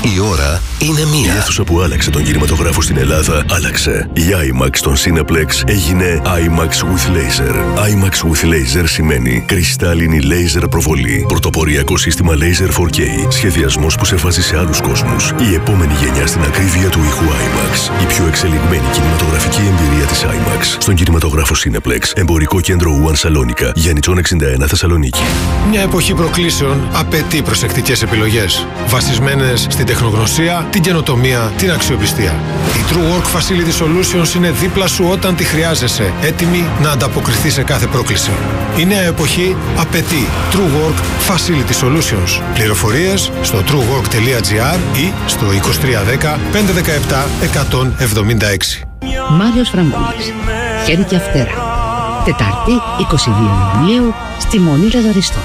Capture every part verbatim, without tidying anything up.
Η ώρα είναι μία. Η αίθουσα που άλλαξε τον κινηματογράφο στην Ελλάδα άλλαξε. Η άιμαξ στον Cineplex έγινε άιμαξ with Laser. άιμαξ with Laser σημαίνει κρυστάλλινη laser προβολή. Πρωτοποριακό σύστημα Laser φορ κέι. Σχεδιασμός που σε βάζει σε άλλους κόσμους. Η επόμενη γενιά στην ακρίβεια του ήχου IMAX. Η πιο εξελιγμένη κινηματογραφική εμπειρία της IMAX στον κινηματογράφο Cineplex. Εμπορικό κέντρο One Salonica. Γιαννητσών εξήντα ένα Θεσσαλονίκη. Μια εποχή προκλήσεων απαιτεί προσεκτικές επιλογές. Βασισμένες στην τεχνογνωσία, την καινοτομία, την αξιοπιστία. Η True Work Facility Solutions είναι δίπλα σου όταν τη χρειάζεσαι, έτοιμη να ανταποκριθεί σε κάθε πρόκληση. Η νέα εποχή απαιτεί True Work Facility Solutions. Πληροφορίες στο truework τελεία gr ή στο είκοσι τρία δέκα πεντακόσια δεκαεπτά εκατόν εβδομήντα έξι. Μάριος Φραγκούλης. Χέρι και Αυτέρα. Τετάρτη, είκοσι δύο Ιουνίου, στη Μονή Λαζαριστών.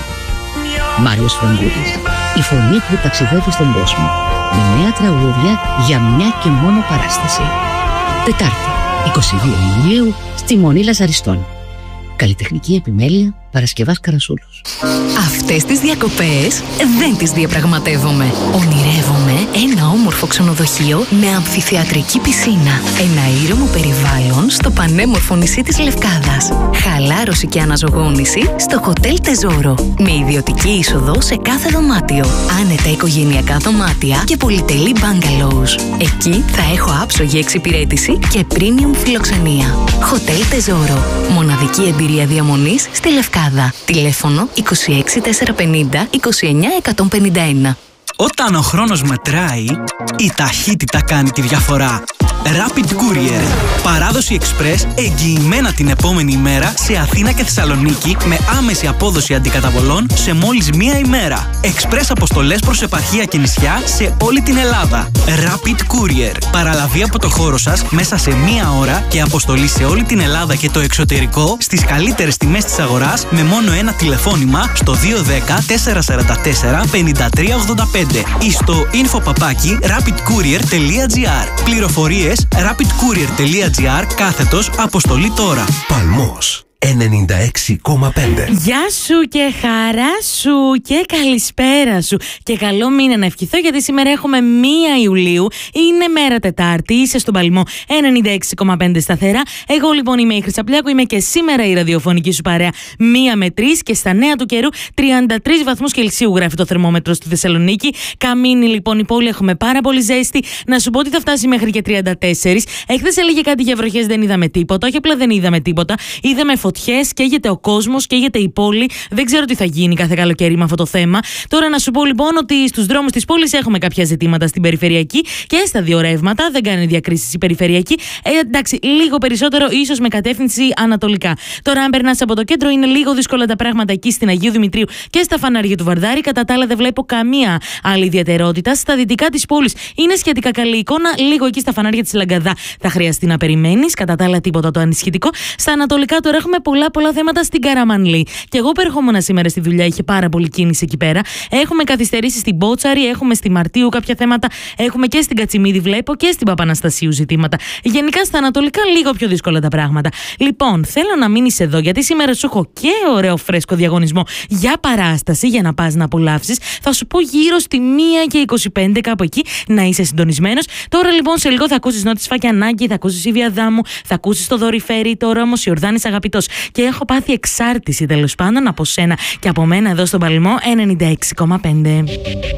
Μάριος Φραγκούλης. Η φωνή που ταξιδεύει στον κόσμο. Με νέα τραγούδια για μια και μόνο παράσταση. Τετάρτη, είκοσι δύο Ιουνίου, στη Μονή Λαζαριστών. Καλλιτεχνική επιμέλεια Παρασκευάς Καρασούλος. Αυτές τις διακοπές δεν τις διαπραγματεύομαι. Ονειρεύομαι ένα όμορφο ξενοδοχείο με αμφιθεατρική πισίνα. Ένα ήρεμο περιβάλλον στο πανέμορφο νησί της Λευκάδας. Χαλάρωση και αναζωγόνηση στο Hotel Τεζόρο. Με ιδιωτική είσοδο σε κάθε δωμάτιο. Άνετα οικογενειακά δωμάτια και πολυτελή bungalows. Εκεί θα έχω άψογη εξυπηρέτηση και premium φιλοξενία. Hotel Τεζόρο. Μοναδική εμπειρία διαμονής στη Λευκάδα. Τηλέφωνο είκοσι έξι τετρακόσια πενήντα είκοσι εννιά εκατόν πενήντα ένα. Όταν ο χρόνος μετράει, η ταχύτητα κάνει τη διαφορά. Rapid Courier. Παράδοση Express εγγυημένα την επόμενη ημέρα σε Αθήνα και Θεσσαλονίκη με άμεση απόδοση αντικαταβολών σε μόλις μία ημέρα. Express αποστολές προς επαρχία και νησιά σε όλη την Ελλάδα. Rapid Courier. Παραλαβή από το χώρο σας μέσα σε μία ώρα και αποστολή σε όλη την Ελλάδα και το εξωτερικό στις καλύτερες τιμές της αγοράς με μόνο ένα τηλεφώνημα στο δύο ένα μηδέν τέσσερα τέσσερα τέσσερα πέντε τρία ογδόντα πέντε ή στο info παπάκι rapidcourier τελεία gr. Πληροφορίες rapidcourier τελεία gr κάθετος αποστολή τώρα. Παλμός ενενήντα έξι κόμμα πέντε. Γεια σου και χαρά σου και καλησπέρα σου και καλό μήνα να ευχηθώ, γιατί σήμερα έχουμε μία Ιουλίου, είναι μέρα Τετάρτη, είσαι στον Παλμό ενενήντα έξι κόμμα πέντε σταθερά. Εγώ λοιπόν είμαι η Χρυσαπλιάκου, είμαι και σήμερα η ραδιοφωνική σου παρέα μία με τρεις και στα νέα του καιρού τριάντα τρεις βαθμούς Κελσίου γράφει το θερμόμετρο στη Θεσσαλονίκη. Καμίνη λοιπόν η πόλη, έχουμε πάρα πολύ ζέστη. Να σου πω ότι θα φτάσει μέχρι και τριάντα τέσσερα. Έχθες έλεγε κάτι για βροχές, δεν είδαμε τίποτα. Όχι απλά δεν είδαμε τίποτα, είδαμε φωτιές, καίγεται ο κόσμος, καίγεται η πόλη. Δεν ξέρω τι θα γίνει κάθε καλοκαίρι με αυτό το θέμα. Τώρα να σου πω λοιπόν ότι στους δρόμους της πόλης έχουμε κάποια ζητήματα στην περιφερειακή και στα δύο ρεύματα. Δεν κάνει διακρίσεις η περιφερειακή. Ε, εντάξει, λίγο περισσότερο ίσως με κατεύθυνση ανατολικά. Τώρα, αν περνάς από το κέντρο, είναι λίγο δύσκολα τα πράγματα εκεί στην Αγίου Δημητρίου και στα φανάρια του Βαρδάρη. Κατά τα άλλα, δεν βλέπω καμία άλλη ιδιαιτερότητα. Στα δυτικά της πόλης είναι σχετικά καλή εικόνα. Λίγο εκεί στα φανάρια της Λαγκαδά θα χρειαστεί να περιμένεις. Κατά τα άλλα, τίποτα το ανησυχητικό. Στα ανατολικά τώρα έχουμε πολλά πολλά θέματα στην Καραμανλή. Και εγώ περχόμουν σήμερα στη δουλειά, είχε πάρα πολύ κίνηση εκεί πέρα. Έχουμε καθυστερήσει στην Μπότσαρη, έχουμε στη Μαρτίου κάποια θέματα, έχουμε και στην Κατσιμίδη, βλέπω, και στην Παπαναστασίου ζητήματα. Γενικά στα ανατολικά λίγο πιο δύσκολα τα πράγματα. Λοιπόν, θέλω να μείνεις εδώ, γιατί σήμερα σου έχω και ωραίο φρέσκο διαγωνισμό για παράσταση για να πας να απολαύσεις. Θα σου πω γύρω στη μία και είκοσι πέντε, κάπου εκεί, να είσαι συντονισμένος. Τώρα λοιπόν σε λίγο θα ακούσεις Νότι Σφακιανάκη, θα ακούσεις Ήβια Δάμου, θα ακούσεις το Δωρηφέρι, τώρα όμως Ιορδάνης Αγαπητός. Και έχω πάθει εξάρτηση τέλος πάντων από σένα και από μένα εδώ στον Παλμό ενενήντα έξι κόμμα πέντε.